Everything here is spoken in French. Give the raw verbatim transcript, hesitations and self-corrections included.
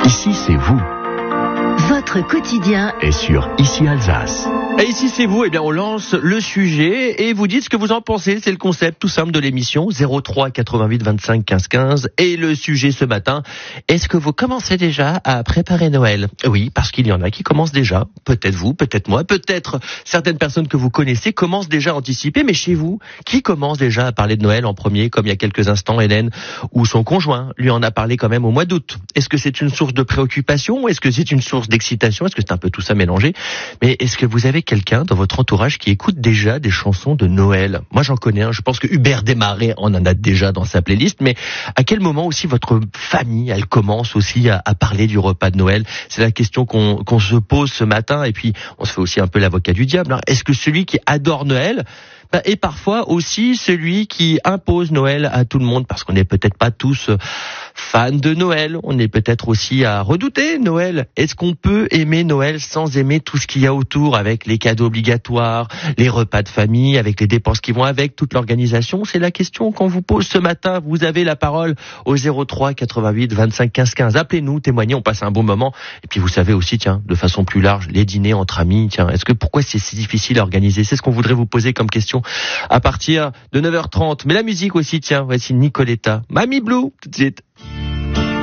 Ici, c'est vous. Votre quotidien Et sur Ici Alsace. Et ici c'est vous, eh bien on lance le sujet et vous dites ce que vous en pensez. C'est le concept tout simple de l'émission zéro trois quatre-vingt-huit vingt-cinq quinze quinze. Et le sujet ce matin, est-ce que vous commencez déjà à préparer Noël? Oui, parce qu'il y en a qui commencent déjà. Peut-être vous, peut-être moi, peut-être certaines personnes que vous connaissez commencent déjà à anticiper. Mais chez vous, qui commence déjà à parler de Noël en premier, comme il y a quelques instants Hélène ou son conjoint lui en a parlé quand même au mois d'août? Est-ce que c'est une source de préoccupation? Est-ce que c'est une source d'excitation? Est-ce que c'est un peu tout ça mélangé? Mais est-ce que vous avez quelqu'un dans votre entourage qui écoute déjà des chansons de Noël? Moi, j'en connais un. Je pense que Hubert Desmarais en en a déjà dans sa playlist. Mais à quel moment aussi votre famille, elle commence aussi à, à parler du repas de Noël? C'est la question qu'on, qu'on se pose ce matin. Et puis, on se fait aussi un peu l'avocat du diable. Hein. Est-ce que celui qui adore Noël bah, est parfois aussi celui qui impose Noël à tout le monde? Parce qu'on n'est peut-être pas tous fans de Noël. On est peut-être aussi à redouter Noël. Est-ce qu'on peut aimer Noël sans aimer tout ce qu'il y a autour, avec les cadeaux obligatoires, les repas de famille, avec les dépenses qui vont avec, toute l'organisation? C'est la question qu'on vous pose ce matin. Vous avez la parole au zéro trois quatre-vingt-huit vingt-cinq quinze quinze. Appelez-nous, témoignez, on passe un bon moment. Et puis vous savez aussi, tiens, de façon plus large, les dîners entre amis. Tiens, est-ce que pourquoi c'est si difficile à organiser? C'est ce qu'on voudrait vous poser comme question à partir de neuf heures trente. Mais la musique aussi, tiens, voici Nicoletta, Mamie Blue, tout de suite.